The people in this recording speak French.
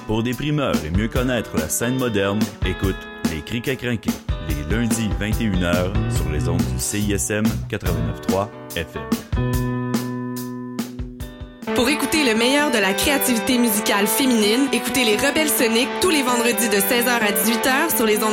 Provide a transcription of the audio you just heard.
Pour des primeurs et mieux connaître la scène moderne, écoute Les Crics à crinquer, les lundis 21h sur les ondes du CISM 89.3 FM. Pour écouter le meilleur de la créativité musicale féminine, écoutez les Rebelles Soniques tous les vendredis de 16h à 18h sur les ondes